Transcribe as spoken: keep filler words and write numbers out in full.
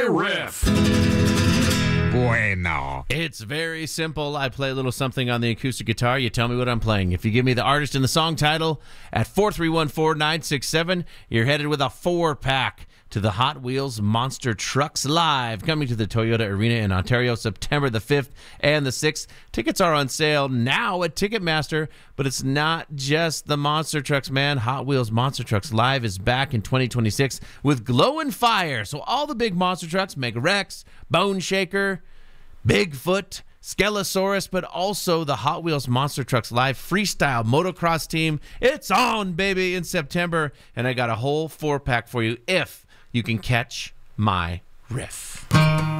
Riff. Bueno. It's very simple. I play a little something on the acoustic guitar. You tell me what I'm playing. If you give me the artist and the song title at four three one four nine six seven, you're headed with a four-pack to the Hot Wheels Monster Trucks Live, coming to the Toyota Arena in Ontario September the fifth and the sixth. Tickets are on sale now at Ticketmaster, but it's not just the Monster Trucks, man. Hot Wheels Monster Trucks Live is back in twenty twenty-six with Glow and Fire. So all the big monster trucks, Mega Rex, Bone Shaker, Bigfoot, Skelosaurus, but also the Hot Wheels Monster Trucks Live Freestyle Motocross Team. It's on, baby, in September, and I got a whole four-pack for you if you can catch my riff.